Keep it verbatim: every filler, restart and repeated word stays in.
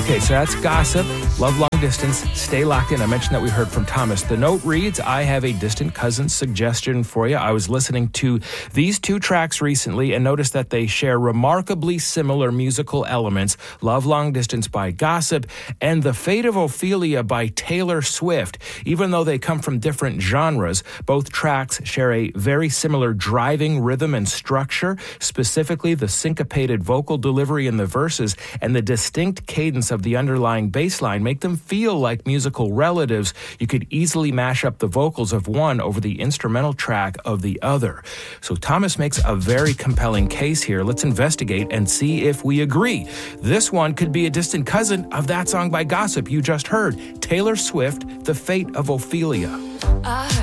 Okay, so that's Gossip, Love Long Distance, Stay Locked In. I mentioned that we heard from Thomas. The note reads, I have a distant cousin suggestion for you. I was listening to these two tracks recently and noticed that they share remarkably similar musical elements. Love Long Distance by Gossip and The Fate of Ophelia by Taylor Swift. Even though they come from different genres, both tracks share a very similar driving rhythm and structure, specifically the syncopated vocal delivery in the verses and the distinct cadence of the underlying bass line make them feel like musical relatives. You could easily mash up the vocals of one over the instrumental track of the other. So Thomas makes a very compelling case here. Let's investigate and see if we agree. This one could be a distant cousin of that song by Gossip you just heard, Taylor Swift, The Fate of Ophelia. I